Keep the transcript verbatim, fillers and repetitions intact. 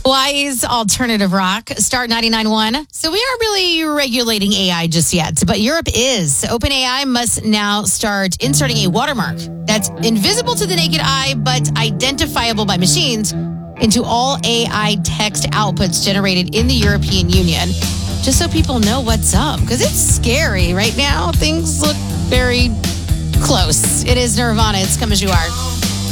Hawaii's alternative rock, Start ninety-nine point one. So we aren't really regulating A I just yet, but Europe is. OpenAI must now start inserting a watermark that's invisible to the naked eye, but identifiable by machines into all A I text outputs generated in the European Union, just so people know what's up. Because it's scary right now. Things look very close. It is Nirvana. It's Come As You Are.